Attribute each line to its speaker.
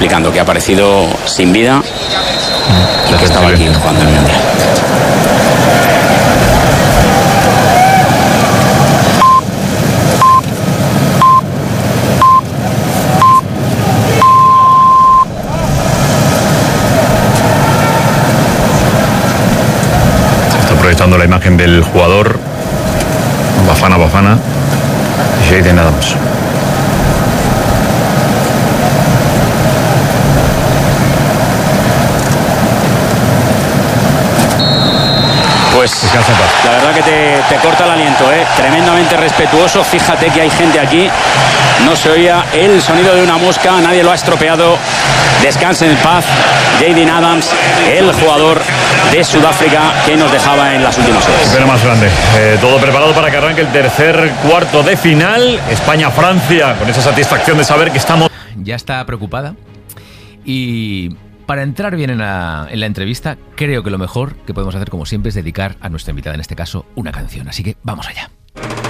Speaker 1: explicando que ha aparecido sin vida y que estaba aquí jugando en el Mundial.
Speaker 2: Proyectando la imagen del jugador Bafana Jaden Adams.
Speaker 1: Pues la verdad que te corta el aliento, tremendamente respetuoso. Fíjate que hay gente aquí, no se oía el sonido de una mosca, nadie lo ha estropeado. Descanse en paz Jaden Adams, el jugador de Sudáfrica que nos dejaba en las últimas horas.
Speaker 2: Pero más grande, todo preparado para que arranque el tercer cuarto de final. España-Francia, con esa satisfacción de saber que estamos...
Speaker 3: Ya está preocupada y... Para entrar bien en la entrevista, creo que lo mejor que podemos hacer, como siempre, es dedicar a nuestra invitada, en este caso, una canción. Así que vamos allá.